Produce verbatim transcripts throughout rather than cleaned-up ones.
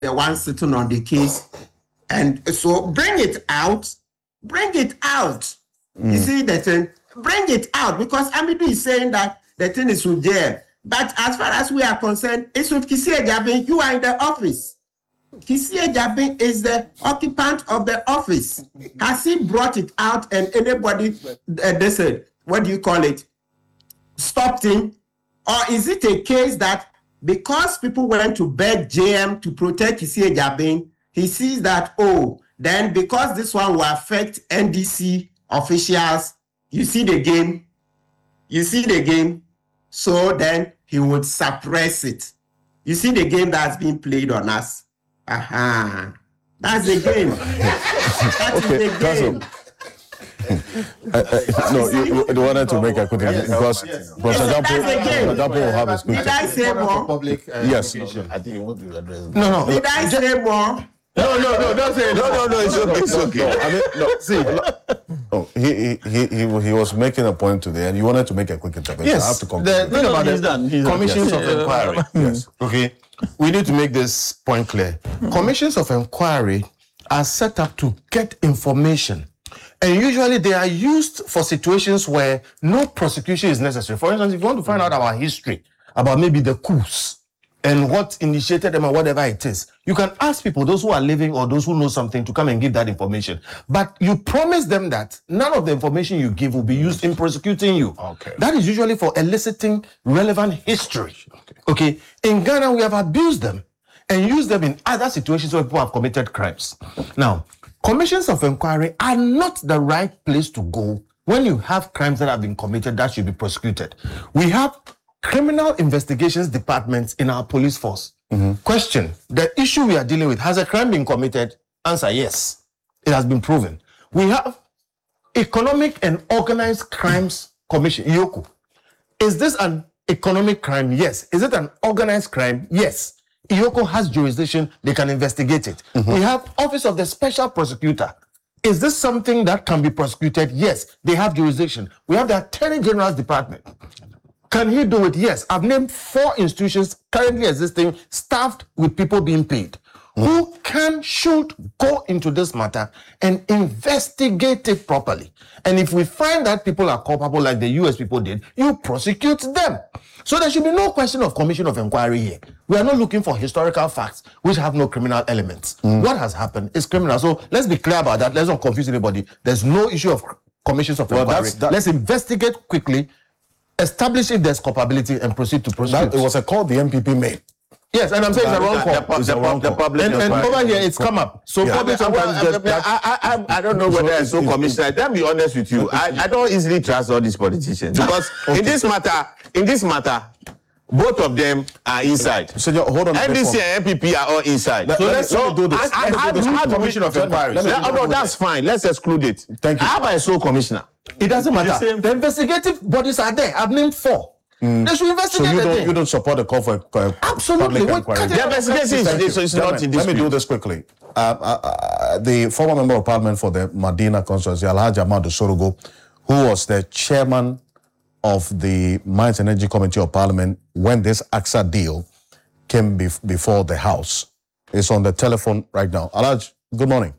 the one sitting on the case. And so bring it out, bring it out. Mm. You see the thing? Bring it out, because Amidu is saying that the thing is with jail. But as far as we are concerned, it's with Kissi Ejiabin. You are in the office. Kissi Ejiabin is the occupant of the office. Has he brought it out and anybody, uh, they said, what do you call it, stopped him? Or is it a case that because people went to beg J M to protect Kissi Ejiabin, he sees that, oh, then because this one will affect N D C officials, you see the game, you see the game, so then he would suppress it. You see the game that's being played on us. Aha. That's the game. That okay, is the game. uh, uh, no, you, you wanted to make a quick yes, because yes. Professor Gampo will have his quick. Did I say more? Public, uh, yes. I think you want to address. No, no. Did I say more? No, no, no, don't say it. No, no, no, it's okay, it's okay. I mean, no, see, oh, he, he, he, he was making a point today, and you wanted to make a quick intervention. Yes, I have to conclude. the thing about he's done. He's commissions done. Yes. of inquiry. Yes. Okay, we need to make this point clear. Commissions of inquiry are set up to get information, and usually they are used for situations where no prosecution is necessary. For instance, if you want to find out our history, about maybe the coups, and what initiated them or whatever it is, you can ask people, those who are living or those who know something, to come and give that information. But you promise them that none of the information you give will be used in prosecuting you. Okay. That is usually for eliciting relevant history. Okay. Okay. In Ghana, we have abused them and used them in other situations where people have committed crimes. Now, commissions of inquiry are not the right place to go when you have crimes that have been committed that should be prosecuted. We have criminal investigations departments in our police force. Mm-hmm. Question: the issue we are dealing with, has a crime been committed? Answer: yes. It has been proven. We have Economic and Organized Crimes Commission, E O C O. Is this an economic crime? Yes. Is it an organized crime? Yes. E O C O has jurisdiction, they can investigate it. Mm-hmm. We have Office of the Special Prosecutor. Is this something that can be prosecuted? Yes. They have jurisdiction. We have the Attorney General's Department. Can he do it? Yes. I've named four institutions currently existing, staffed with people being paid, mm. who can, should go into this matter and investigate it properly. And if we find that people are culpable like the U S people did, you prosecute them. So there should be no question of commission of inquiry here. We are not looking for historical facts which have no criminal elements. Mm. What has happened is criminal. So let's be clear about that. Let's not confuse anybody. There's no issue of commissions of well, inquiry. That's, that... Let's investigate quickly, establish if there's culpability, and proceed to prosecute. That, it was a call the M P P made. Yes, and I'm saying it's a wrong call. The, the, the, the public and, and over here, it's come up. So yeah. public sometimes I, just... I, I, I, I don't know whether I'm so commissioner. Let me be honest with you. I, I don't easily trust all these politicians. Because okay. in this matter, in this matter, both of them are inside. So hold on. N D C and M P P are all inside. Let, so let, let's let me do this. I, I, I, I have commission of inquiry. Oh, no, that's fine. Let's exclude it. Thank you. I have a sole commissioner. It doesn't matter. The investigative bodies are there. I've named four. Mm. They should investigate. So you don't, thing. you don't support the call for uh, absolutely public inquiry? The investigation is, is not in this. Let me do this quickly. Uh, uh, uh, the former member of parliament for the Madina constituency, Alhaji Ahmadu Sorogo, who was the chairman of the Mines and Energy Committee of Parliament when this A X A deal came bef- before the House, is on the telephone right now. Alhaji, good morning.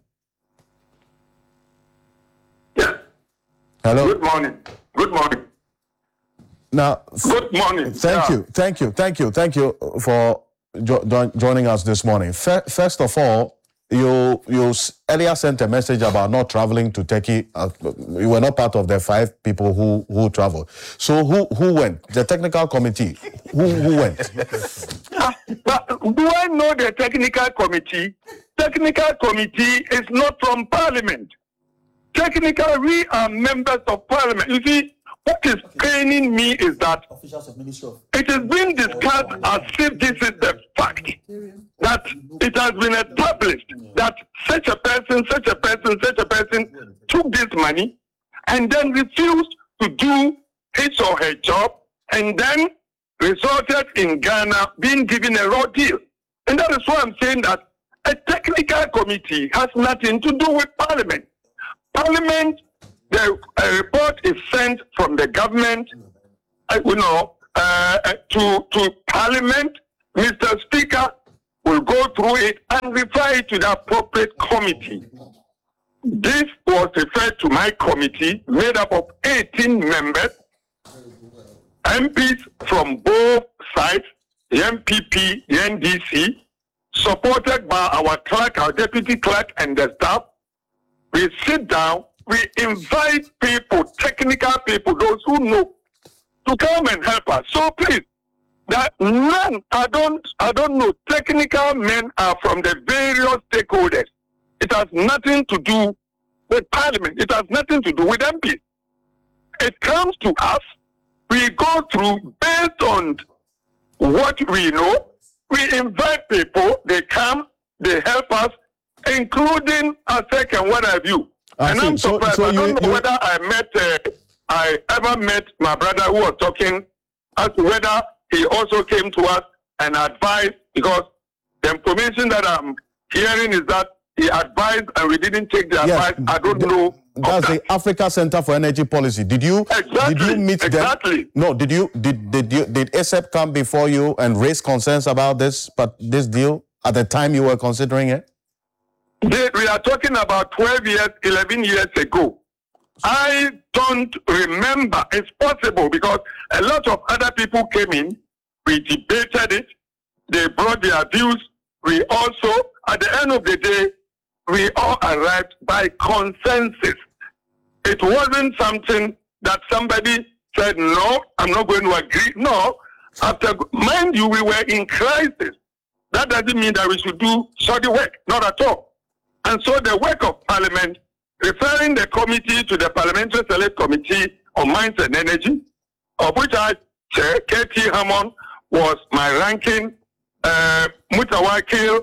Yes. Hello. Good morning. Good morning. Now, good morning. Thank yeah. you, thank you, thank you, thank you for jo- jo- joining us this morning. F- first of all, you you earlier sent a message about not traveling to Turkey. Uh, you were not part of the five people who who traveled. So who who went? The technical committee. Who who went? uh, but do I know the technical committee? Technical committee is not from Parliament. Technical, we are members of Parliament. You see. What is paining me is that it is being discussed as if this is the fact, that it has been established that such a person, such a person, such a person took this money and then refused to do his or her job and then resulted in Ghana being given a raw deal. And that is why I'm saying that a technical committee has nothing to do with Parliament. Parliament The uh, report is sent from the government, uh, you know, uh, to to Parliament. Mister Speaker, will go through it and refer it to the appropriate committee. This was referred to my committee, made up of eighteen members, M Ps from both sides, the M P P, the N D C, supported by our clerk, our deputy clerk, and the staff. We sit down, we invite people, technical people, those who know, to come and help us. So please, that none, I don't, I don't know, technical men are from the various stakeholders. It has nothing to do with Parliament. It has nothing to do with M Ps. It comes to us, we go through based on what we know. We invite people, they come, they help us, including a second, what have you. I and see. I'm So- surprised. so I don't you- know you- whether I met, uh, I ever met my brother who was talking as to whether he also came to us and advised, because the information that I'm hearing is that he advised and we didn't take the Yes, advice. I don't the- know. of That's that. the Africa Center for Energy Policy. Did you Exactly, did you meet exactly. them? No. Did you did did you did A S E P come before you and raise concerns about this but this deal at the time you were considering it? They, we are talking about twelve years, eleven years ago. I don't remember. It's possible because a lot of other people came in. We debated it. They brought their views. We also, at the end of the day, we all arrived by consensus. It wasn't something that somebody said, no, I'm not going to agree. No. After, mind you, we were in crisis. That doesn't mean that we should do shoddy work. Not at all. And so the work of Parliament, referring the committee to the Parliamentary Select Committee on Mines and Energy, of which I chair, K T Hammond was my ranking, uh, Mutawakil,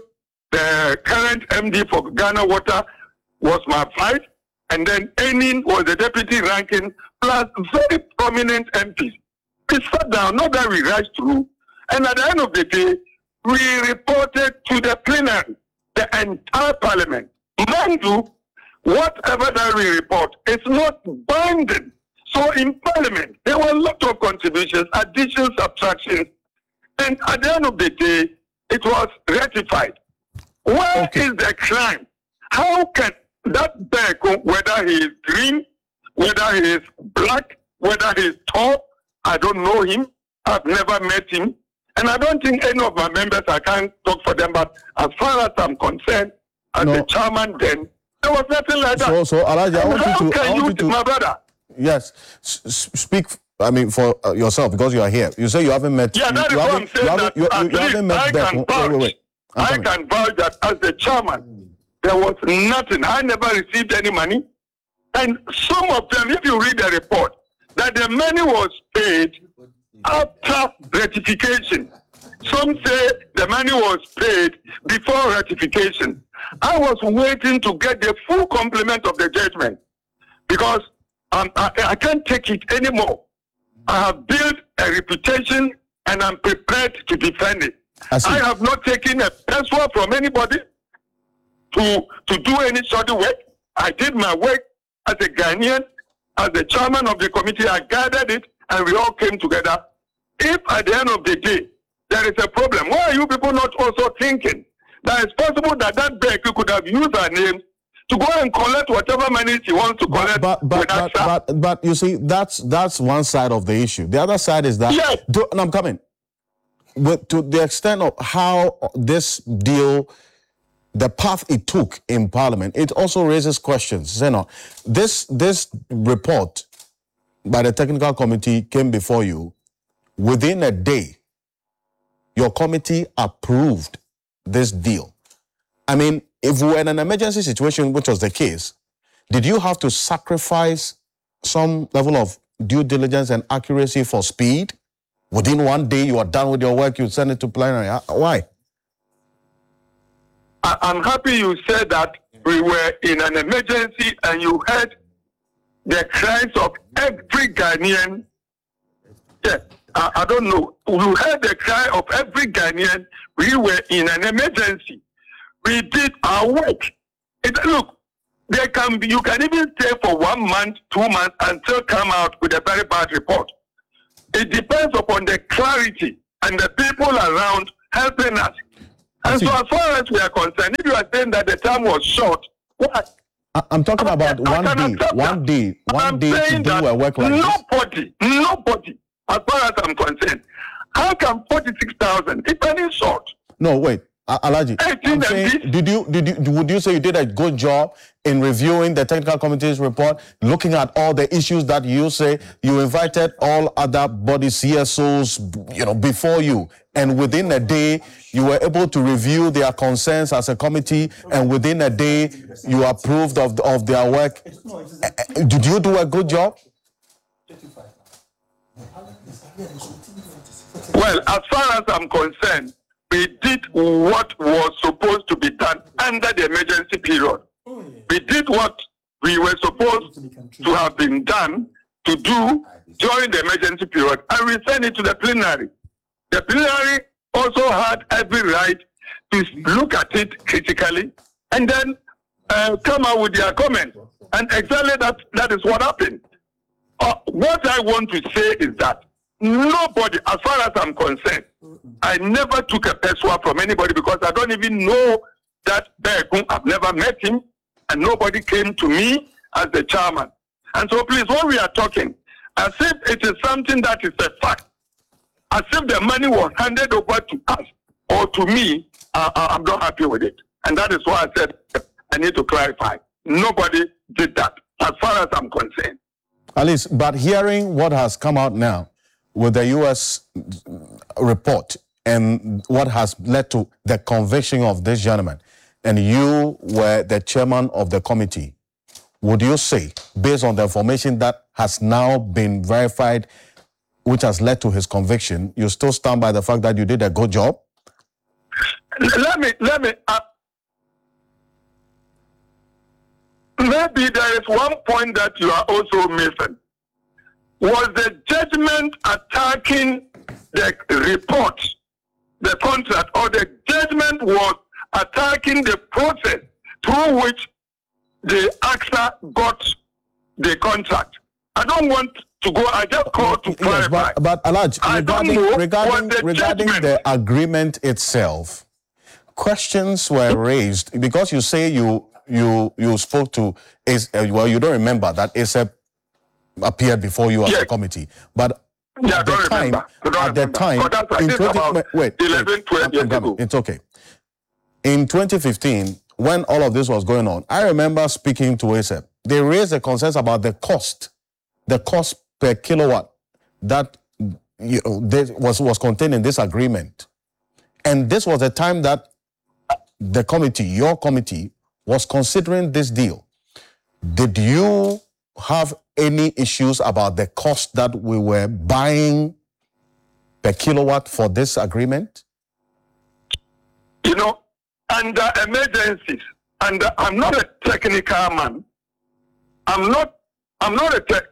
the current M D for Ghana Water, was my vice, and then Enin was the deputy ranking, plus very prominent M Ps. We sat down, not that we rushed through, and at the end of the day, we reported to the plenary, the entire Parliament. Mind you, whatever that we report is not binding. So in Parliament, there were a lot of contributions, additions, subtractions, and at the end of the day, it was ratified. Where Okay. is the crime? How can that Beko, whether he is green, whether he is black, whether he is tall, I don't know him, I've never met him, and I don't think any of my members, I can't talk for them, but as far as I'm concerned, as No. the chairman then, there was nothing like that. So so Elijah, I And want how you to I can want you, you to my brother? yes s- s- speak. I mean for uh, yourself because you are here. You say you haven't met. Yeah, you, that is you what I'm haven't, saying. you haven't, That you, you, at you haven't least met I Beko. can Wait, vouch. wait, wait. I'm I coming. can vouch that as the chairman, there was nothing. I never received any money. And some of them, if you read the report, that the money was paid after ratification. Some say the money was paid before ratification. I was waiting to get the full complement of the judgment because um, I, I can't take it anymore. I have built a reputation and I'm prepared to defend it. I see. I have not taken a peso from anybody to, to do any sort of work. I did my work as a Ghanaian, as the chairman of the committee. I gathered it and we all came together. If at the end of the day, there is a problem, why are you people not also thinking that it's possible that that Becky could have used her name to go and collect whatever money she wants to collect But but with but, AXA? but but you see that's that's one side of the issue. The other side is that Yes. Do- and I'm coming with to the extent of how this deal, the path it took in Parliament, it also raises questions. You know, this this report by the technical committee came before you within a day. Your committee approved this deal. I mean, if we were in an emergency situation, which was the case, did you have to sacrifice some level of due diligence and accuracy for speed? Within one day, you are done with your work, you send it to plenary. Uh, Why? I, I'm happy you said that we were in an emergency and you heard the cries of every Ghanaian. Yes, I, I don't know. You heard the cry of every Ghanaian. We were in an emergency. We did our work. It, look, there can be, you can even stay for one month, two months, and still come out with a very bad report. It depends upon the clarity and the people around helping us. And see. so as far as we are concerned, if you are saying that the term was short, what? I- I'm talking about I one can day, accept one that. day, But one I'm day to saying do that a work like this. nobody, nobody, as far as I'm concerned, how can forty-six thousand, it's an insult. No, wait, A- Alhaji. eighteen I'm saying, M Ps. did you, did you, would you say you did a good job in reviewing the technical committee's report, looking at all the issues that you say you invited all other body C S Os, you know, before you, and within a day you were able to review their concerns as a committee, and within a day you approved of of their work? Eh, eh, Did you do a good job? Well, as far as I'm concerned, we did what was supposed to be done under the emergency period. We did what we were supposed to have been done to do during the emergency period, and we sent it to the plenary. The plenary also had every right to look at it critically and then uh, come out with their comments. And exactly that, that is what happened. Uh, what I want to say is that nobody, as far as I'm concerned, I never took a pesewa from anybody because I don't even know that Begun. I've never met him, and nobody came to me as the chairman. And so please, when we are talking, as if it is something that is a fact, as if the money was handed over to us or to me, uh, I'm not happy with it. And that is why I said I need to clarify. Nobody did that, as far as I'm concerned. At least, but hearing what has come out now with the U S report and what has led to the conviction of this gentleman, and you were the chairman of the committee, would you say, based on the information that has now been verified, which has led to his conviction, you still stand by the fact that you did a good job? Let me, let me, uh, maybe there is one point that you are also missing. Was the judgment attacking the report, the contract, or the judgment was attacking the process through which the A X A got the contract? I don't want to go, I just call to clarify. Yes, but, but Alaj, I don't regarding, know regarding, what the regarding judgment- the agreement itself, questions were raised because you say you you you spoke to, is uh, well, you don't remember that A S A P appeared before you as Yes. a committee, but Yeah, I at the don't time, remember. I don't at the remember. time, But that's like in this twenty, about wait, wait, eleven, twelve I'm years coming. ago. It's okay. In twenty fifteen, when all of this was going on, I remember speaking to A S A P. They raised the concerns about the cost, the cost per kilowatt that you know, this was, was contained in this agreement. And this was the time that the committee, your committee, was considering this deal. Did you have any issues about the cost that we were buying per kilowatt for this agreement? You know, under emergencies, and I'm not a technical man. I'm not. I'm not a tech.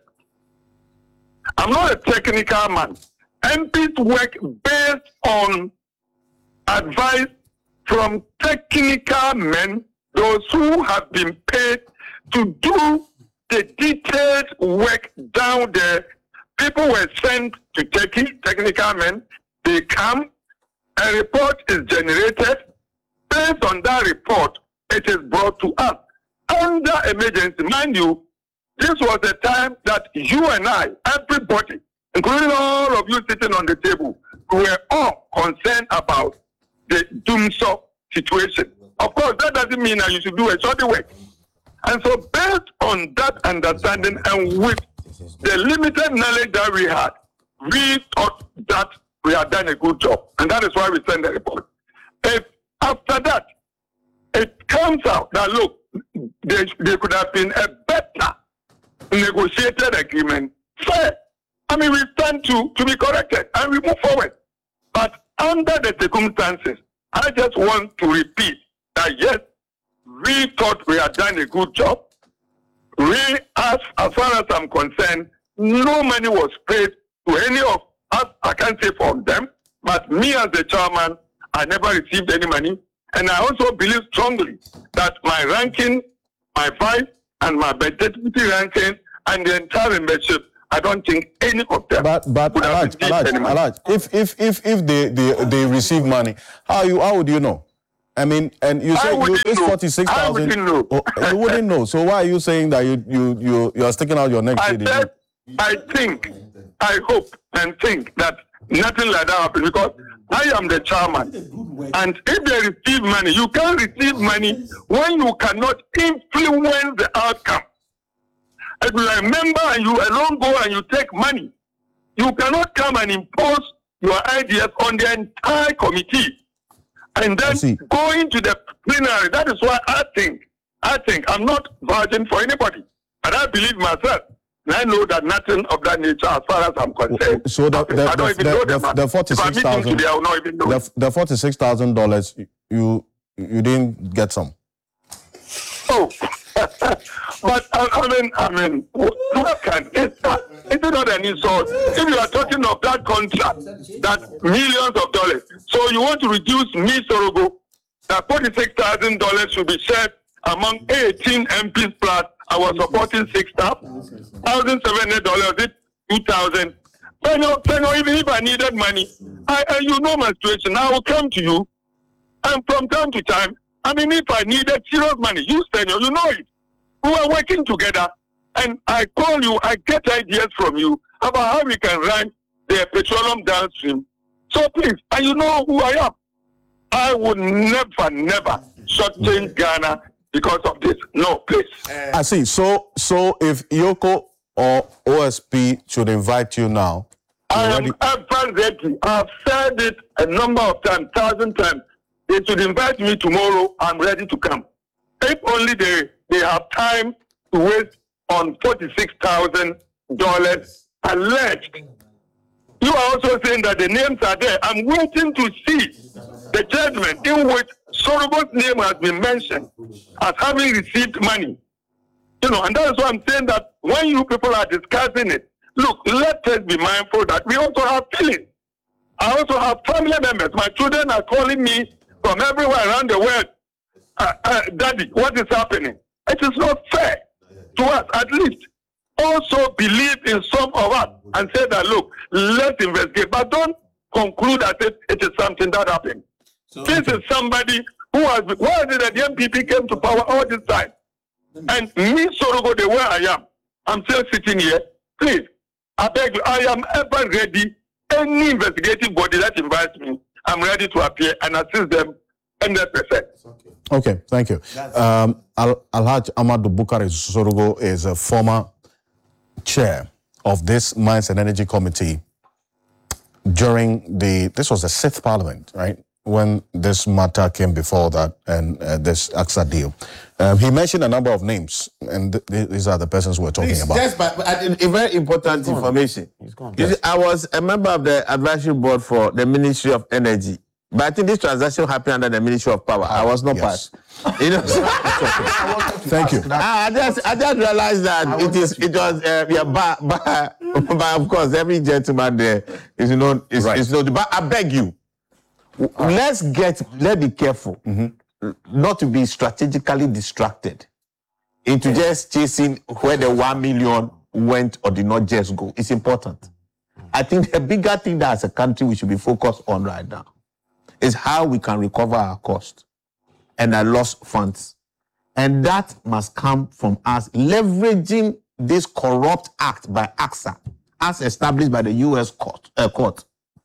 I'm not a technical man. M Ps work based on advice from technical men, those who have been paid to do the detailed work down there. People were sent to techie, technical men. They come, a report is generated. Based on that report, it is brought to us. Under emergency, mind you, this was the time that you and I, everybody, including all of you sitting on the table, were all concerned about the Dumso situation. Of course, that doesn't mean that you should do a short work. And so based on that understanding and with the limited knowledge that we had, we thought that we had done a good job. And that is why we sent the report. If after that, it comes out that, look, there, there could have been a better negotiated agreement, fair. I mean, we stand to, to be corrected and we move forward. But under the circumstances, I just want to repeat that, yes, we thought we had done a good job. We, as, as far as I'm concerned, no money was paid to any of us. I can't say for them, but me as the chairman, I never received any money. And I also believe strongly that my ranking, my vice, and my deputy ranking, and the entire membership, I don't think any of them. But but would have Alaj, received Alaj, any money. Alaj, if if if if they, they they receive money, how you how would you know? I mean, and you I say you, wouldn't this know. forty-six thousand. I wouldn't know. Oh, you wouldn't know. So why are you saying that you you you you are sticking out your neck? I to the- said, I think, I hope and think that nothing like that happens because I am the chairman. And if they receive money, you can't receive money when you cannot influence the outcome. If you are a member and you alone go and you take money, you cannot come and impose your ideas on the entire committee and I see. then go into the plenary. That is why I think, I think I'm not vouching for anybody, but I believe myself. And I know that nothing of that nature, as far as I'm concerned. So the the I don't the, even know the, them, the, man. the If I forty-six meet him thousand today, I will not even know. the, the forty-six thousand dollars you you didn't get some. Oh, but I, I mean, I mean, what can it's not, it's not an insult. If you are talking of that contract, that millions of dollars, so you want to reduce me, Sorogo, that forty-six thousand dollars should be shared among eighteen M Ps plus our supporting six staff, thousand seven hundred dollars, it two thousand. But no, no, even if I needed money, I, I, you know my situation. I will come to you, and from time to time. I mean, if I needed serious money, you send you, you know it. We are working together, and I call you, I get ideas from you about how we can run the petroleum downstream. So please, and you know who I am. I would never, never shortchange Ghana because of this. No, please. I see. So so if Yoko or O S P should invite you now, I already- am ever ready. I've said it a number of times, thousand times. They should invite me tomorrow. I'm ready to come. If only they, they have time to waste on forty-six thousand dollars alleged. You are also saying that the names are there. I'm waiting to see the judgment in which Sorobo's name has been mentioned as having received money. You know, and that's why I'm saying that when you people are discussing it, look, let us be mindful that we also have feelings. I also have family members. My children are calling me from everywhere around the world. Uh, uh, Daddy, what is happening? It is not fair to us, at least. Also believe in some of us and say that, look, let's investigate. But don't conclude that it, it is something that happened. So, this okay. is somebody who has been, why is it that the M P P came to power all this time? And me, Sorogo, the way I am, I'm still sitting here. Please, I beg you, I am ever ready. Any investigative body that invites me, I'm ready to appear and assist them one hundred percent. Okay, thank you. Um, Al- Alhaj Amadou Bukari Sorogo is a former chair of this Mines and Energy Committee during the, this was the sixth parliament, right? When this matter came before that and uh, this A C S A deal. Um, he mentioned a number of names, and th- th- these are the persons we're talking Please, about. just but, but a, a very important He's information. He's gone. You see, I was a member of the advisory board for the Ministry of Energy. But I think this transaction happened under the Ministry of Power. I was not Yes. part. You know, so- Thank you. I just I just realized that it is it was uh, yeah but, but but of course every gentleman there is you know is Right. is not but I beg you let's get let's be careful not to be strategically distracted into just chasing where the one million went or did not just go. It's important. I think the bigger thing that as a country we should be focused on right now is how we can recover our cost and our lost funds. And that must come from us leveraging this corrupt act by A C S A as established by the U S court, uh, court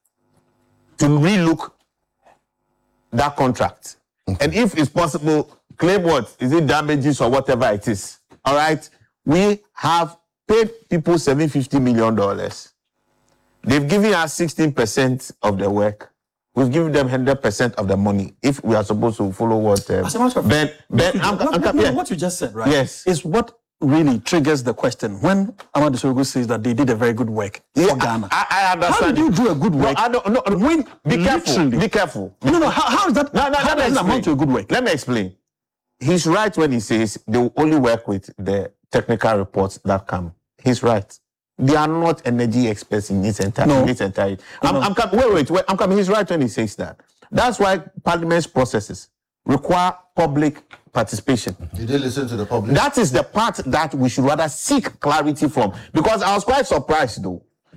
to relook that contract. And if it's possible, claim what? Is it damages or whatever it is? All right? We have paid people seven hundred fifty million dollars. They've given us sixteen percent of the work. We've given them one hundred percent of the money if we are supposed to follow what uh, As a matter of Ben, Ben, no, I'm, no, I'm, no, yeah. what you just said, right? Yes. Is what really triggers the question. When Amadou Sorogo says that they did a very good work Yeah, for Ghana. I, I How understand. did you do a good No, work? I don't, no, no, When be careful. literally- Be careful. No, no, how, how is that? No, no, how let me does that amount explain. to a good work? Let me explain. He's right when he says they will only work with the technical reports that come. He's right. They are not energy experts in this entire. No. In this entire. I'm, No. I'm com- wait, wait, wait. I'm coming. He's right when he says that. That's why Parliament's processes require public participation. Did they listen to the public? That is the part that we should rather seek clarity from. Because I was quite surprised though.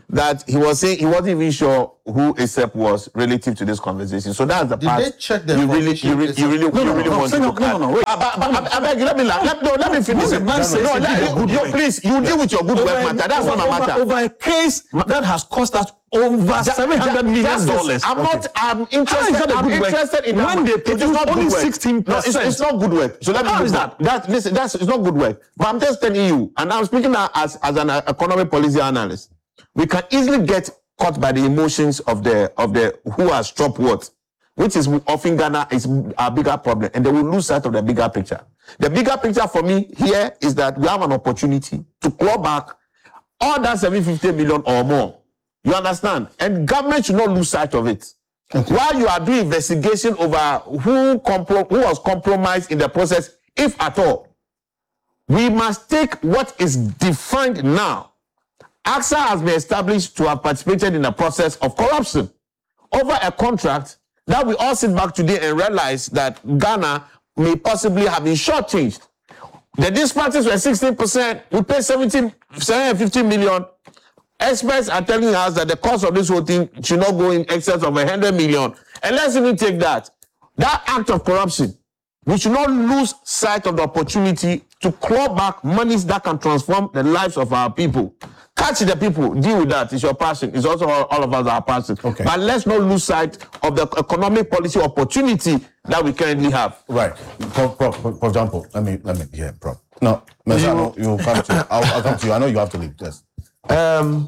that he was saying he wasn't even sure who A S A P was relative to this conversation. So that's the Did part they check the you really, information you really, you really, No, you no, really no, want no, to no, look no, at. no, wait. Ah, but- but- I beg, let me la- let, no, let me finish. the man says no, he let, did a good you, work. please, you deal with your good work matter. That's over, not my over, matter. over a case that has cost us over seven hundred million dollars. I'm not. I'm How is interested. that a I'm good work? interested in When that. they It is produce not only good work. sixteen No, it's, percent. it's not good work. So let me How give is that. that? That listen. That's it's not good work. But I'm just telling you, and I'm speaking now as as an uh, economic policy analyst. We can easily get caught by the emotions of the of the who has dropped what, which is often Ghana is a bigger problem, and they will lose sight of the bigger picture. The bigger picture for me here is that we have an opportunity to claw back all that seven hundred fifty million or more. You understand? And government should not lose sight of it. While you are doing investigation over who compro- who was compromised in the process, if at all, we must take what is defined now. A C S A has been established to have participated in the process of corruption over a contract that we all sit back today and realize that Ghana may possibly have been shortchanged. The dispatches were sixteen percent. We paid seventeen, seven hundred fifty million. Experts are telling us that the cost of this whole thing should not go in excess of one hundred million. And let's even take that. That act of corruption, we should not lose sight of the opportunity to claw back monies that can transform the lives of our people. Catch the people, deal with that. It's your passion. It's also all, all of us our passion. Okay. But let's not lose sight of the economic policy opportunity that we currently have. Right. Prof, Prof, for example, let me let me yeah, Prof. No, Mensah, you will come to I'll, I'll come to you. I know you have to leave. Yes. Um,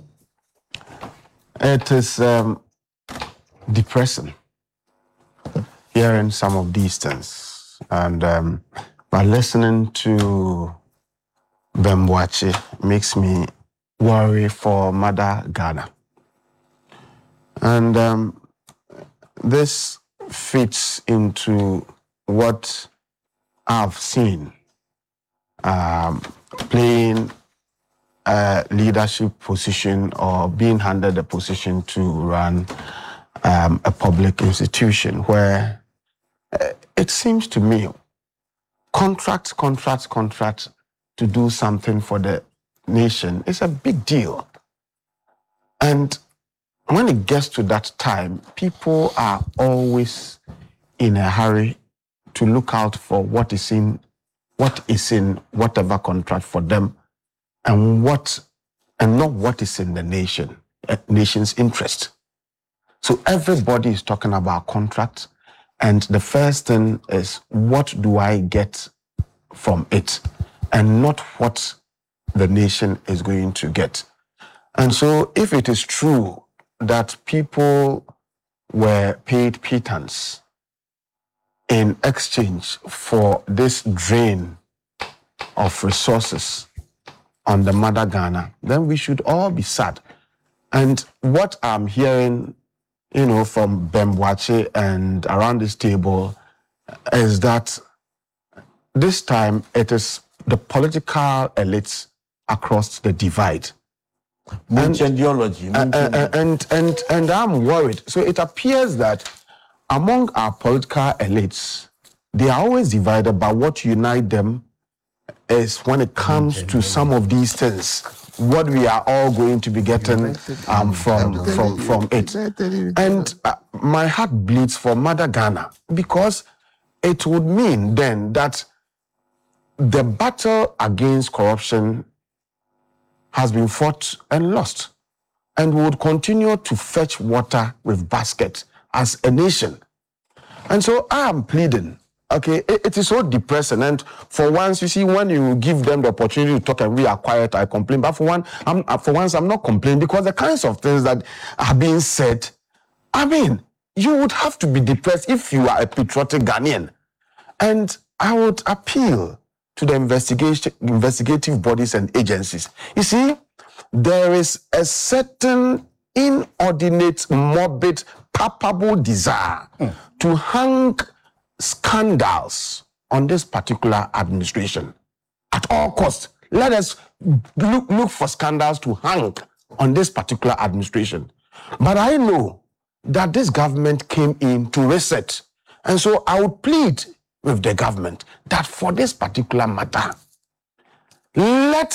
it is um, depressing hearing some of these things, and um, by listening to Bembuachi makes me worry for Mother Ghana, and um, this fits into what I've seen um, playing a leadership position or being handed a position to run um, a public institution where uh, it seems to me contract, contract, contract to do something for the nation is a big deal. And when it gets to that time, people are always in a hurry to look out for what is in what is in whatever contract for them, and what and not what is in the nation, a nation's interest. So everybody is talking about contract, and the first thing is, what do I get from it, and not what the nation is going to get. And so if it is true that people were paid pittance in exchange for this drain of resources on the mother Ghana, then we should all be sad. And what I'm hearing, you know, from Bembuachi and around this table is that this time it is the political elites across the divide. And, ideology. and, and, and, and I'm worried. So it appears that among our political elites, they are always divided, but what unite them is when it comes to some of these things, what we are all going to be getting um, from, from, from it. And uh, my heart bleeds for Mother Ghana, because it would mean then that the battle against corruption has been fought and lost, and we would continue to fetch water with baskets as a nation. And so I am pleading, okay, it, it is so depressing. And for once, you see, when you give them the opportunity to talk and we are quiet, I complain. But for one, I'm, for once, I'm not complaining, because the kinds of things that are being said, I mean, you would have to be depressed if you are a patriotic Ghanaian. And I would appeal to the investigation, investigative bodies and agencies. You see, there is a certain inordinate, morbid, palpable desire mm. to hang scandals on this particular administration at all costs. Let us look, look for scandals to hang on this particular administration. But I know that this government came in to reset. And so I would plead with the government that for this particular matter, let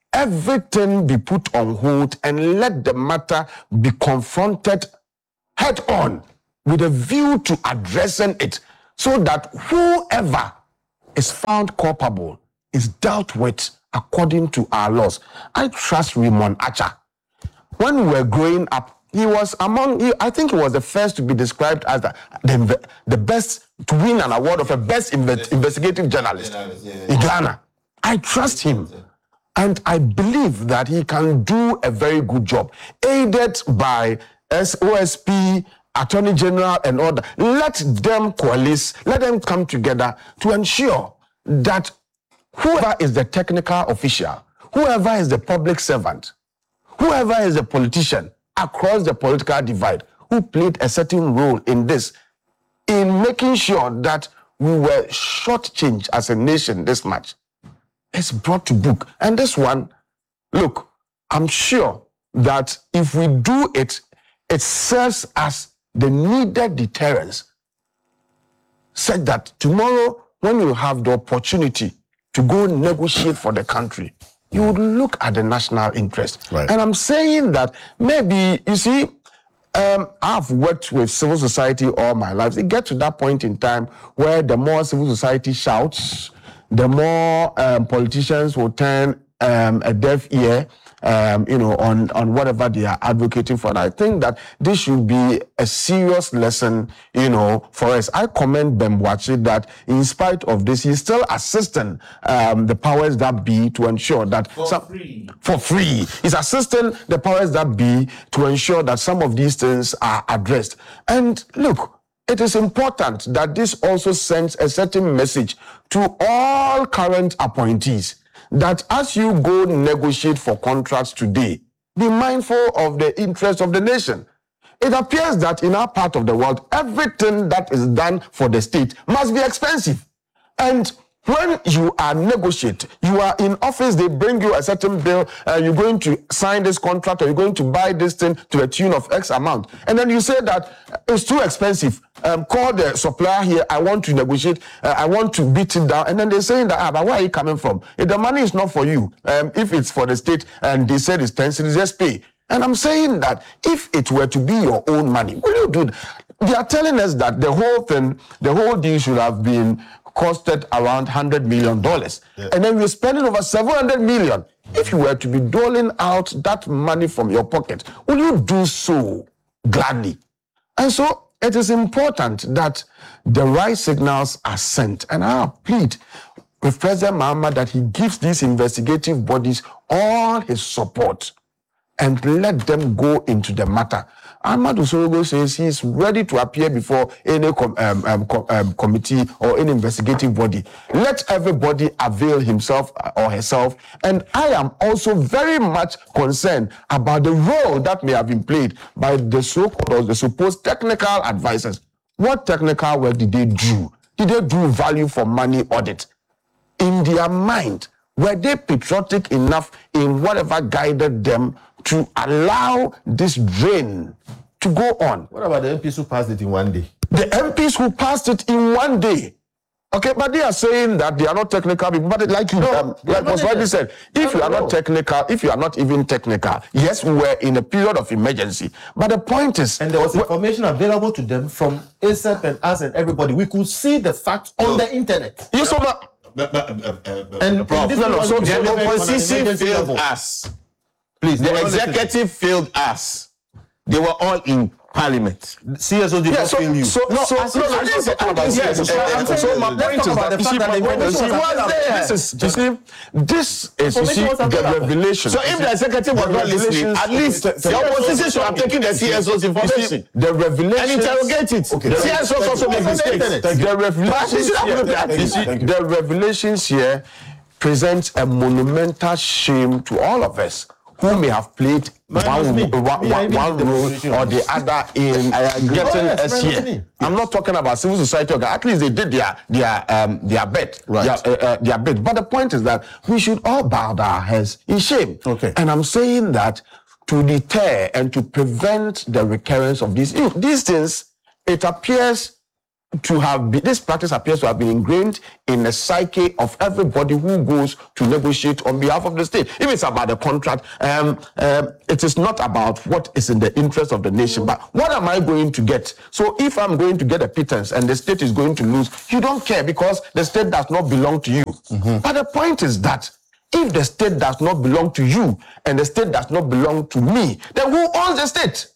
everything be put on hold and let the matter be confronted head on with a view to addressing it so that whoever is found culpable is dealt with according to our laws. I trust Raymond Acha. When we were growing up, he was among, he, I think he was the first to be described as the, the, the best, to win an award of a best inve- investigative journalist in Ghana. I trust him. And I believe that he can do a very good job, aided by S O S P, Attorney General, and all that. Let them coalesce, let them come together to ensure that whoever is the technical official, whoever is the public servant, whoever is the politician across the political divide who played a certain role in this, in making sure that we were shortchanged as a nation this much, is brought to book. And this one, look, I'm sure that if we do it, it serves as the needed deterrence, such that tomorrow, when you have the opportunity to go negotiate for the country, you would look at the national interest. Right. And I'm saying that maybe, you see, um, I've worked with civil society all my life. It gets to that point in time where the more civil society shouts, the more um, politicians will turn um, a deaf ear, um, you know, on, on whatever they are advocating for. And I think that this should be a serious lesson, you know, for us. I commend Bembuachi that in spite of this, he's still assisting um, the powers that be to ensure that For some, free. for free. He's assisting the powers that be to ensure that some of these things are addressed. And look, it is important that this also sends a certain message to all current appointees that as you go negotiate for contracts today, be mindful of the interests of the nation. It appears that in our part of the world, everything that is done for the state must be expensive. And when you are negotiating, you are in office, they bring you a certain bill, uh, you're going to sign this contract or you're going to buy this thing to a tune of X amount. And then you say that it's too expensive. Um, call the supplier here, I want to negotiate, uh, I want to beat it down. And then they're saying that, ah, but where are you coming from? If the money is not for you, um, if it's for the state and they said it's ten cities, just pay. And I'm saying that if it were to be your own money, will you do that? They are telling us that the whole thing, the whole deal should have been costed around one hundred million dollars. Yeah. And then we're spending over seven hundred million. If you were to be doling out that money from your pocket, will you do so gladly? And so it is important that the right signals are sent. And I plead with President Mahama that he gives these investigative bodies all his support and let them go into the matter. Ahmad Osorogo says he's ready to appear before any com- um, um, com- um, committee or any investigative body. Let everybody avail himself or herself. And I am also very much concerned about the role that may have been played by the so-called or the supposed technical advisors. What technical work did they do? Did they do value for money audit? In their mind, were they patriotic enough in whatever guided them to allow this drain to go on? What about the M Ps who passed it in one day? The M Ps who passed it in one day. Okay, but they are saying that they are not technical people. But like you, No, um, they are like not was rightly said, if No, you are no, not no. technical, if you are not even technical, yes, we were in a period of emergency. But the point is, And there was wh- information available to them from A S A P and us and everybody. We could see the facts on the internet. you saw that. But, but, uh, uh, uh, And Prof, this no, no, was so to the be on an opposition emergency failed level. us. Please, The no, no, listen. executive failed us. They were all in parliament. C S O did Yeah, not so, fail you. so, No, so, I no, said- no, I didn't say- talking about I didn't yes, say- so, I'm I'm saying- so my let's point talk is about that, the you see, fact that my the point is, information was this there. is, you see, this is, you see, Information was the available. revelation. So if the executive was not listening, at least the opposition should have taken the C S O's information the revelation and interrogate it. C S Os also make mistakes. The revelations should have here, looked at it. you see, the revelations here present a monumental shame to all of us who may have played Minus one, me. one, Me, I one, even one did the role revolution. or the other in getting Oh, yes, us minus here. me. I'm not talking about civil society. organ- At least they did their their um their bit, Right. their, uh, uh, their bit. But the point is that we should all bow our heads in shame. Okay. And I'm saying that to deter and to prevent the recurrence of these you know, these things, it appears to have been, this practice appears to have been ingrained in the psyche of everybody who goes to negotiate on behalf of the state. If it's about the contract, um, um, it is not about what is in the interest of the nation, but what am I going to get? So if I'm going to get a pittance and the state is going to lose, you don't care because the state does not belong to you. Mm-hmm. But the point is that if the state does not belong to you and the state does not belong to me, then who owns the state?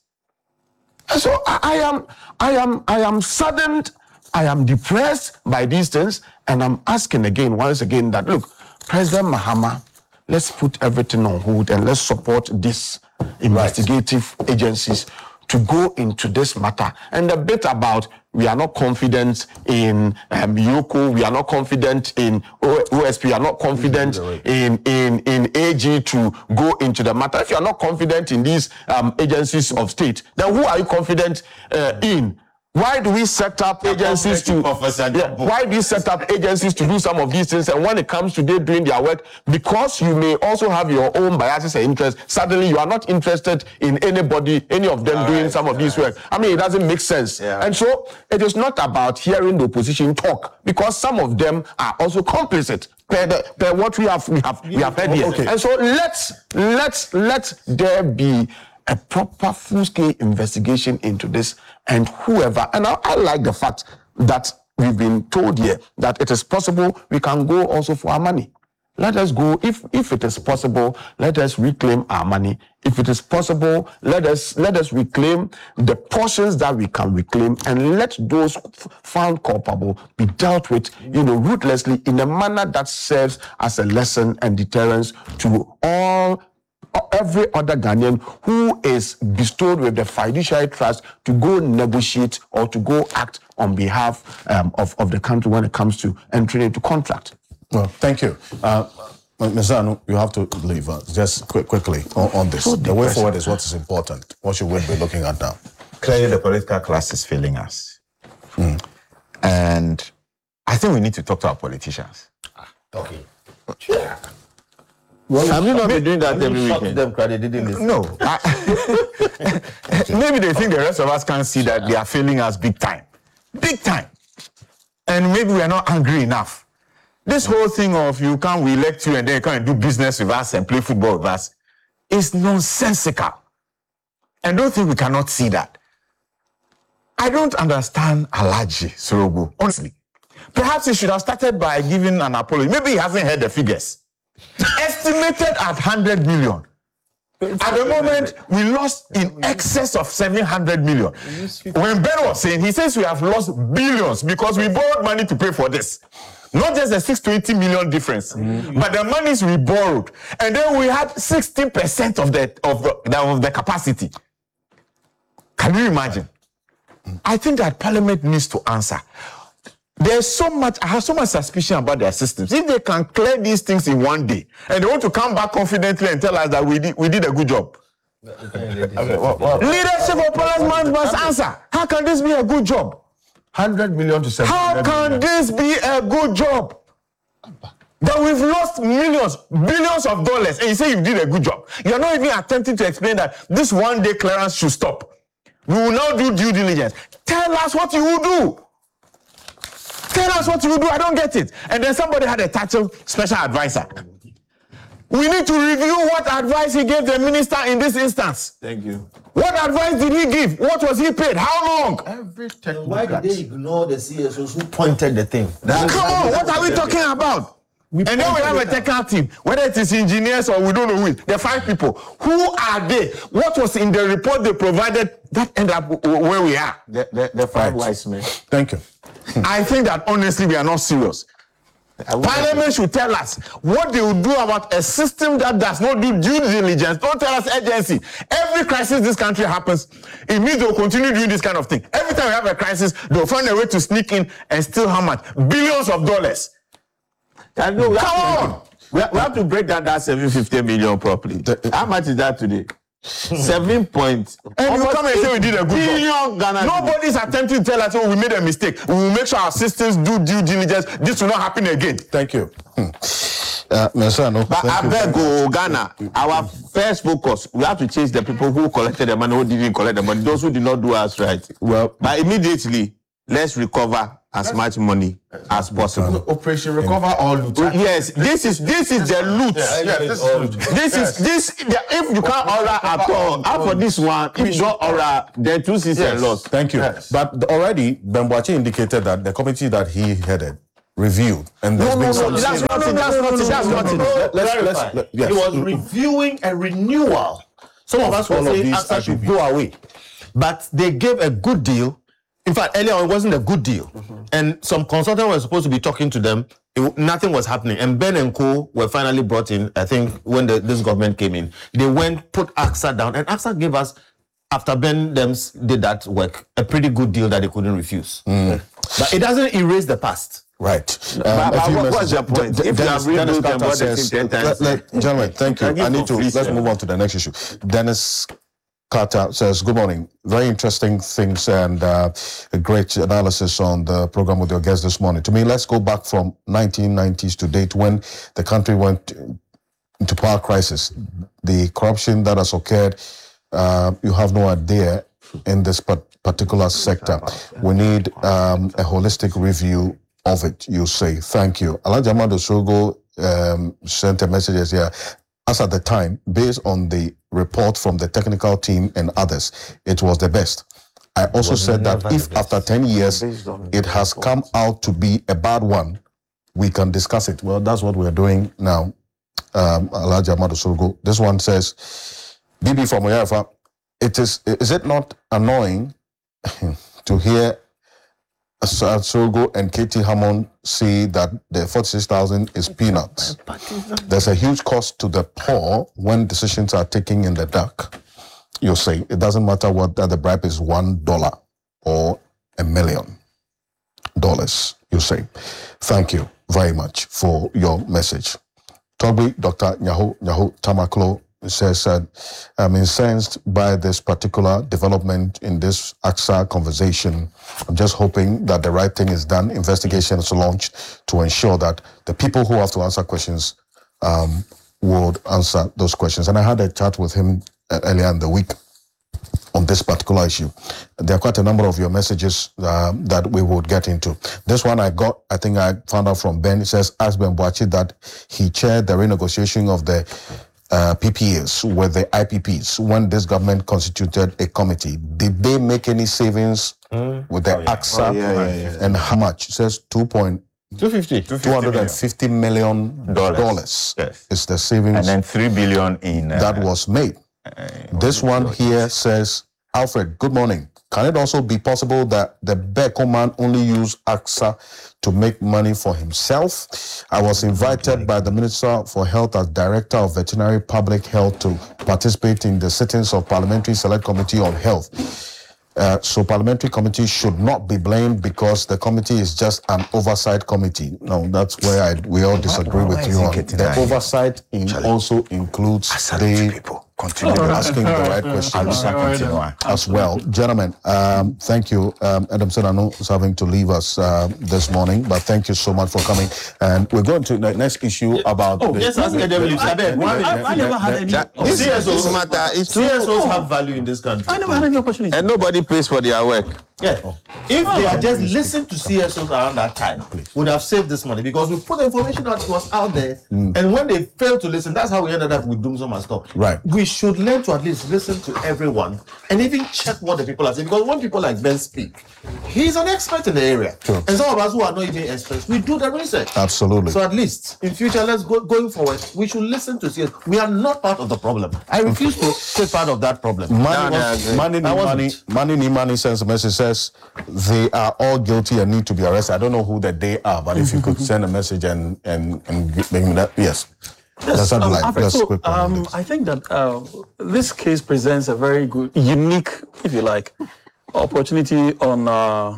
And so I, I am, I am, I am saddened. I am depressed by these things, and I'm asking again, once again, that look, President Mahama, let's put everything on hold and let's support these investigative right. agencies to go into this matter. And the bit about we are not confident in um, Yoko, we are not confident in O S P, we are not confident in, in, in A G to go into the matter. If you are not confident in these um, agencies of state, then who are you confident uh, in? Why do we set up agencies to yeah, why do we set up agencies to do some of these things? And when it comes to they doing their work, because you may also have your own biases and interests, suddenly you are not interested in anybody, any of them all doing right, some of this right. work. I mean, it doesn't make sense. Yeah. And so it is not about hearing the opposition talk, because some of them are also complicit. Per, the, per what we have we have we have heard here. Okay. And so let's let's let there be a proper full-scale investigation into this, and whoever, and I, I like the fact that we've been told here that it is possible we can go also for our money. Let us go, if if it is possible, let us reclaim our money. If it is possible, let us let us reclaim the portions that we can reclaim, and let those found culpable be dealt with, you know, ruthlessly in a manner that serves as a lesson and deterrence to all every other Ghanaian who is bestowed with the fiduciary trust to go negotiate or to go act on behalf um, of, of the country when it comes to entering into contract. Well, thank you. Uh, Mister Anu, you have to leave. Uh, just quick, quickly on, on this. So the way forward is what is important. What should we be looking at now? Clearly, the political class is failing us. Mm. And I think we need to talk to our politicians. Okay. Yeah. Well, have you not been doing that every weekend? Them credit, didn't listen. No. I, maybe they think the rest of us can't see that they are failing us big time. Big time. And maybe we are not angry enough. This whole thing of you can't, we elect you and then you can't do business with us and play football with us is nonsensical. And don't think we cannot see that. I don't understand Alhaji Sorogo, honestly. Perhaps he should have started by giving an apology. Maybe he hasn't heard the figures. Estimated at one hundred million. At the moment, we lost in excess of seven hundred million. When Ben was saying, he says we have lost billions because we borrowed money to pay for this. Not just the six to eighty million difference, mm-hmm. but the monies we borrowed. And then we had sixty percent of the, of the, of the capacity. Can you imagine? I think that Parliament needs to answer. There's so much, I have so much suspicion about their systems. If they can clear these things in one day, and they want to come back confidently and tell us that we did, we did a good job. Leadership of Parliament must answer. How can this be a good job? one hundred million to seven hundred How can million. this be a good job? That we've lost millions, billions of dollars, and you say you did a good job. You're not even attempting to explain that this one day clearance should stop. We will now do due diligence. Tell us what you will do. Tell us what you will do. I don't get it. And then somebody had a title, special advisor. We need to review what advice he gave the minister in this instance. Thank you. What advice did he give? What was he paid? How long? Every technical. Why did they ignore the C S Os who pointed the thing? That's Come on, what are we talking about? We and then we have a technical team, whether it is engineers or we don't know who. There are five people. Who are they? What was in the report they provided that ended up where we are? The, the, the five right. wise men. Thank you. I think that honestly we are not serious. Parliament should tell us what they will do about a system that does not do due diligence. Don't tell us agency. Every crisis this country happens, it means they will continue doing this kind of thing. Every time we have a crisis, they will find a way to sneak in and steal how much? Billions of dollars. And no, we Come have on! To, we, have, we have to break down that seven hundred fifty million properly. How much is that today? Seven point. And you come and say we did a good job. Ghana Nobody's attempting to tell us, oh, we made a mistake. We will make sure our systems do due diligence. This will not happen again. Thank you. Hmm. Uh, Mesano, but I beg you, Ghana, our first focus, we have to chase the people who collected the money, who didn't collect the money, those who did not do us right. Well, but immediately, let's recover as much money as possible. Operation Recover or Loot. Yes, this is this is the loot. Yeah, this is loot. This is this. If you can't order at all, out for this one, if you don't order, then two seasons Yes. lost. Thank you. Yes. But already, Bembuachi indicated that the committee that he headed reviewed, and there's No, been no, some. no, that's not it. That's not it. That's not it. Let's- let's- Clarify. let- yes. He was reviewing a renewal. Some of us were all of saying these AXA should I P Ps. go away. But they gave a good deal. In fact, earlier on, it wasn't a good deal. And some consultants were supposed to be talking to them. It, nothing was happening. And Ben and Co were finally brought in, I think, when the, this government came in. They went, put AXA down. And AXA gave us, after Ben Dems did that work, a pretty good deal that they couldn't refuse. But it doesn't erase the past. Right. Um, but a few what- what's messages. your point? De- If you Dennis, have read Dennis those, then Carter what they says, think ten let- times? let- gentlemen, thank you. Thank you I need for to, let's freezing. move on to the next issue. Dennis Carter says, good morning. Very interesting things and uh, a great analysis on the program with your guest this morning. To me, let's go back from nineteen nineties to date when the country went into power crisis. The corruption that has occurred, uh, you have no idea in this par- particular sector. We need um, a holistic review of it, you say. Thank you. Alhaji Ahmadu Sogo um, sent a message here. As at the time, based on the report from the technical team and others, it was the best. I also said that if after ten years it has come out to be a bad one, we can discuss it. Well, that's what we're doing now. Um, Alhaji Ahmadu Sogo. This one says, B B from Oyafa, it is, is it not annoying to hear Sogo and K T Hammond say that the forty-six thousand is peanuts? There's a huge cost to the poor when decisions are taken in the dark. You say it doesn't matter whether the bribe is one dollar or a million dollars. You say, thank you very much for your message. Togbi, Doctor Nyaho Nyaho Tamaklo says, uh, I'm incensed by this particular development in this AXA conversation. I'm just hoping that the right thing is done. Investigation is launched to ensure that the people who have to answer questions um, would answer those questions. And I had a chat with him uh, earlier in the week on this particular issue. There are quite a number of your messages uh, that we would get into. This one I got, I think I found out from Ben. It says, ask Bembuachi that he chaired the renegotiation of the uh, P P As with the I P Ps when this government constituted a committee. Did they make any savings mm. with the oh, yeah. AXA? Oh, yeah, yeah, yeah. And how much? It says two point two fifty. two hundred fifty million dollars yes. is the savings. And then three billion in uh, that was made. Uh, this one here says, Alfred, good morning. Can it also be possible that the Beko man only used AXA to make money for himself? I was invited by the Minister for Health as Director of Veterinary Public Health to participate in the sittings of Parliamentary Select Committee on Health. Uh, so parliamentary committee should not be blamed because the committee is just an oversight committee. No, that's where I, we all disagree with you on. The oversight in also includes the people. Continue asking the right questions as well. Gentlemen, um, thank you. Um, Adam Senano is having to leave us uh, this morning, but thank you so much for coming. And we're going to the next issue about... Oh, the, yes, ask Adam Lee. I never had any... This C S Os matter. It's C S Os have value in this country. I never had any opportunity. And nobody pays for their work. Yeah. If they had just listened to C S Os around that time, would have saved this money because we put the information that was out there, mm. and when they failed to listen, that's how we ended up with Doomsome and stuff. Right. We should learn to at least listen to everyone and even check what the people are saying. Because when people like Ben speak, he's an expert in the area, True. and some of us who are not even experts, we do the research. Absolutely. So at least in future, let's go going forward. We should listen to C S Os. We are not part of the problem. I refuse to take part of that problem. Money, was, money, money, money, money, money sends a message says they are all guilty and need to be arrested. I don't know who that they are, but if you could send a message and and and make me that, yes. Yes, um, like, Alfred, so, um, I think that uh, this case presents a very good, unique, if you like, opportunity on uh,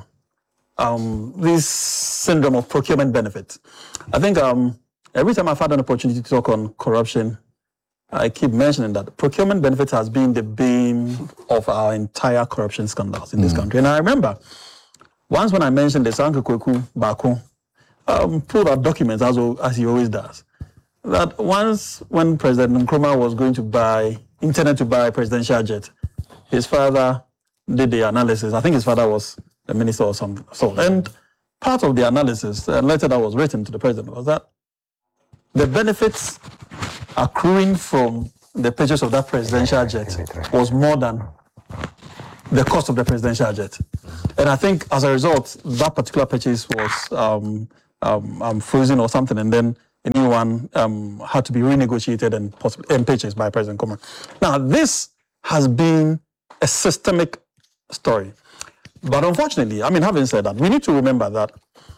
um, this syndrome of procurement benefit. I think um, every time I've had an opportunity to talk on corruption, I keep mentioning that procurement benefit has been the bane of our entire corruption scandals in mm. this country. And I remember once when I mentioned the Sanko Kweku Bako, um, pulled out documents as, as he always does, that once when President Nkrumah was going to buy, intended to buy a presidential jet, his father did the analysis. I think his father was the minister or something. So, and part of the analysis, the letter that was written to the president was that the benefits accruing from the purchase of that presidential jet was more than the cost of the presidential jet. And I think as a result, that particular purchase was um, um, um, frozen or something, and then a new one um, had to be renegotiated and, possibly, and purchased by President Comer. Now, this has been a systemic story. But unfortunately, I mean, having said that, we need to remember that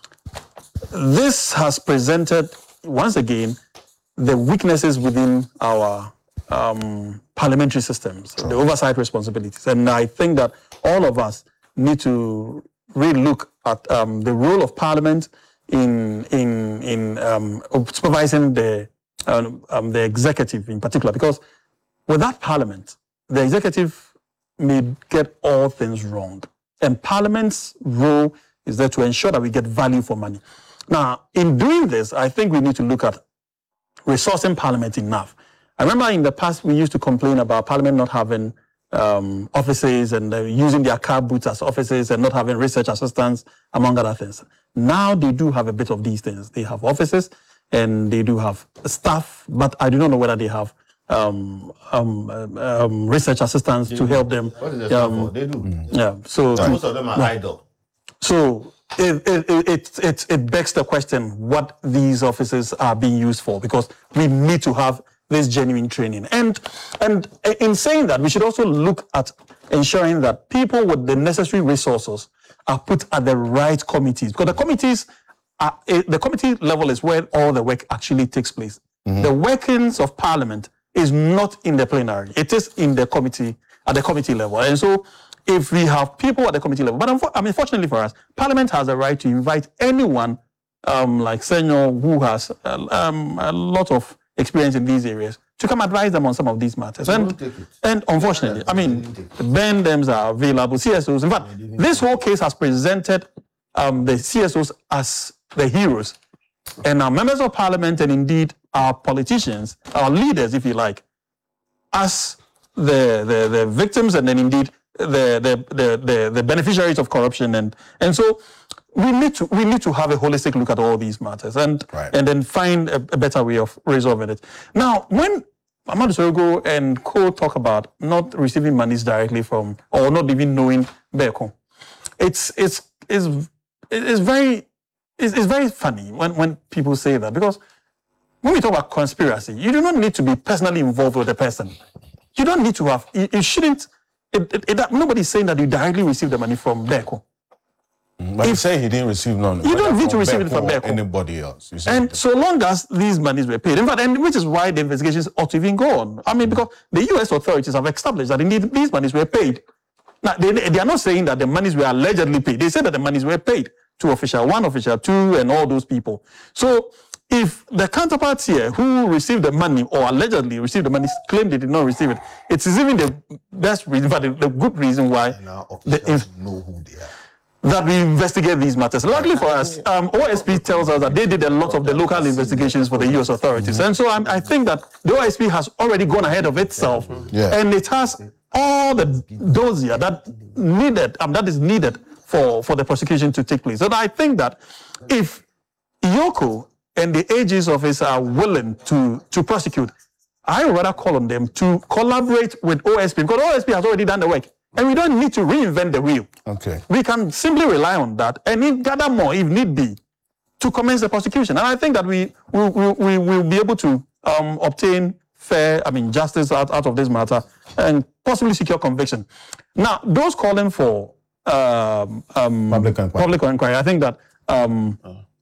this has presented, once again, the weaknesses within our um, parliamentary systems, the oversight responsibilities. And I think that all of us need to really look at um, the role of Parliament in in in um, supervising the um, um, the executive in particular, because without Parliament, the executive may get all things wrong, and Parliament's role is there to ensure that we get value for money. Now, in doing this, I think we need to look at resourcing Parliament enough. I remember in the past we used to complain about Parliament not having um, offices and uh, using their car boots as offices and not having research assistants, among other things. Now they do have a bit of these things. They have offices and they do have staff, but I do not know whether they have um, um, um, research assistants they to do. help them. What is the staff um, for? They do. Yeah. So most of them are idle. So it, it, it, it, it begs the question what these offices are being used for, because we need to have this genuine training. And, and in saying that, we should also look at ensuring that people with the necessary resources are put at the right committees, because the committees, are, the committee level is where all the work actually takes place. Mm-hmm. The workings of Parliament is not in the plenary. It is in the committee, at the committee level. And so if we have people at the committee level, but I mean, fortunately for us, Parliament has the right to invite anyone um, like Senor who has uh, um, a lot of experience in these areas to come advise them on some of these matters. And, and unfortunately, I mean, Ben Dems are available, C S Os. In fact, this whole case has presented um, the C S Os as the heroes. And our members of Parliament, and indeed our politicians, our leaders, if you like, as the, the, the victims, and then indeed the, the, the, the, the beneficiaries of corruption. And, and so we need to we need to have a holistic look at all these matters and right. and then find a, a better way of resolving it. Now, when Ahmadu Sorogo and co talk about not receiving monies directly from, or not even knowing Beko, it's it's it's it's very it's, it's very funny when, when people say that, because when we talk about conspiracy, you do not need to be personally involved with the person. You don't need to have. You, you shouldn't. It, it, it, nobody's saying that you directly receive the money from Beko. But you say he didn't receive none. You don't need to receive it from Beko. Anybody else. And so long as these monies were paid, in fact, and which is why the investigations ought to even go on. I mean, because the U S authorities have established that indeed these monies were paid. Now, they, they are not saying that the monies were allegedly paid. They said that the monies were paid to official one, official two, and all those people. So if the counterparts here who received the money or allegedly received the money claim they did not receive it, it is even the best reason, but the, the good reason why the, if, know who they are. that we investigate these matters. Luckily for us, um, O S P tells us that they did a lot of the local investigations for the U S authorities. And so I'm, I think that the O S P has already gone ahead of itself. Yeah. And it has all the dossier that needed, um, that is needed for, for the prosecution to take place. And I think that if Yoko and the A G's office are willing to, to prosecute, I would rather call on them to collaborate with O S P, because O S P has already done the work. And we don't need to reinvent the wheel. Okay. We can simply rely on that and if gather more, if need be, to commence the prosecution. And I think that we will we, we, we will be able to um, obtain fair, I mean, justice out, out of this matter and possibly secure conviction. Now, those calling for um, um, public inquiry. Public inquiry, I think that um,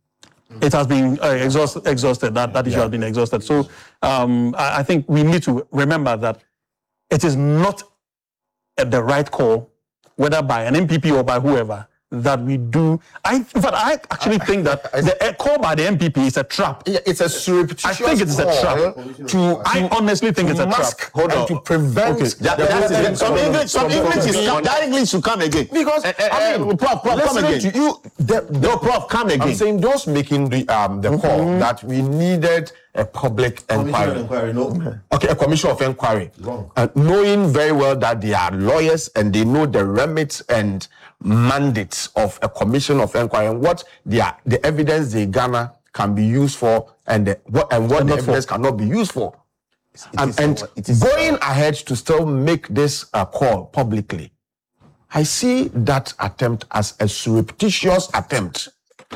it has been uh, exhaust, exhausted. That, that issue yeah. has been exhausted. So um, I, I think we need to remember that it is not at the right call, whether by an M P P or by whoever, that we do. I, in fact, I actually think that I, I, the call by the M P P is a trap. Yeah, it's a surreptitious I think it's a trap. To, I honestly think it's a mask, trap. Hold on. To prevent okay. that, that, that, some English, some English is come, that English should come again. Because uh, uh, I mean, Prof, Prof, come again. To you, the, the, no, Prof, come again. I'm saying those making the um the call mm-hmm. that we needed a public Commission inquiry. of inquiry, no. Okay, a commission of inquiry. Wrong. Uh, knowing very well that they are lawyers and they know the remits and mandates of a commission of inquiry and what they are, the evidence they garner can be used for and the, what and what the evidence cannot be used for. And, is- and it is- going ahead to still make this uh, call publicly, I see that attempt as a surreptitious attempt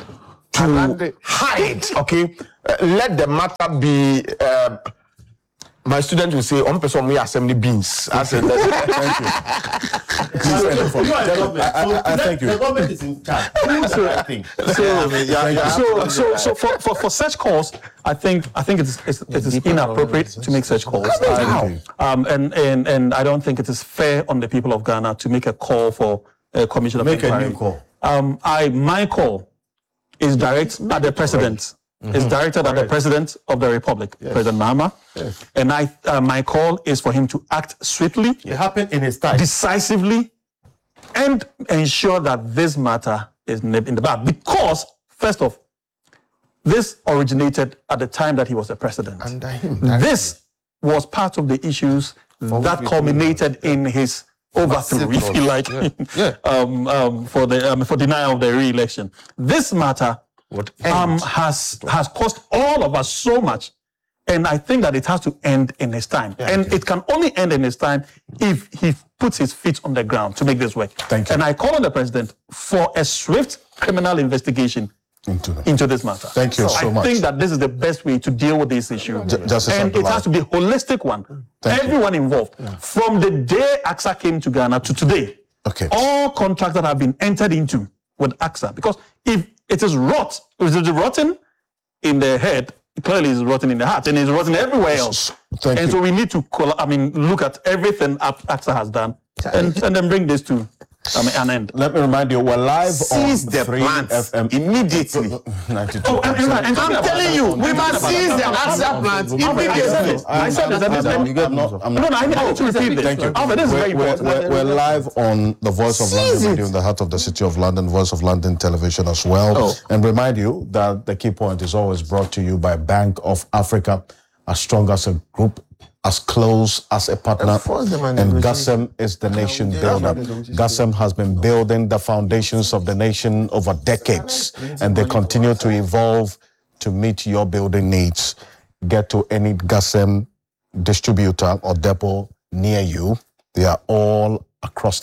to hide, okay? Uh, let the matter be. Uh, my student will say, "On person me assembly beans." I said, Thank you. Please end it for me. You are the I, government. I, So I, I let- thank you. The government is in charge. Do the right thing. So, so, so for, for, for such calls, I think I think it is it's, it is inappropriate to make such calls. Um, um, and, and and I don't think it is fair on the people of Ghana to make a call for a commission of Make a inquiry. new call. Um, I my call is direct at the president. Is directed at the president of the republic, President Mahama, and I uh, my call is for him to act swiftly, It happened in his time. decisively, and ensure that this matter is nipped in the bud. Because, first off, this originated at the time that he was the president. Under him. This was part of the issues that culminated in his overthrow, if you like, um, um, for the um, for denial of the re-election. This matter um, has has cost all of us so much. And I think that it has to end in his time. And it can only end in his time if he puts his feet on the ground to make this work. Thank you. And I call on the president for a swift criminal investigation Into the- into this matter. Thank you so I much. think that this is the best way to deal with this issue. Ju- Justice and it Abdullahi. has to be a holistic one. Thank you. Everyone involved. From the day A X A came to Ghana to today, Okay. all contracts that have been entered into with A X A, because if it is rot, if it is rotten in the head, clearly it's rotten in the heart, and it's rotten everywhere else. Thank and you. so we need to, call, I mean, look at everything A X A has done, and, and then bring this to I mean, an end. Let me remind you, we're live Seize on the three plants F M immediately. ninety-two. Oh, and, and, and I'm telling you, we must seize the AXA plants immediately. I said this. I'm, I I'm, said this. I'm not, I'm No, not, no, I need, I need to repeat this. Thank you. Alfred, this is very we're, important. we're, we're live on the Voice of London Radio in the heart of the city of London, Voice of London Television as well. Oh. And remind you that the key point is always brought to you by Bank of Africa, as strong as a group, as close as a partner. force them and And negotiate. Gassem is the nation builder. Gassem has been building the foundations of the nation over decades, and they continue to evolve to meet your building needs. Get to any Gassem distributor or depot near you. They are all across the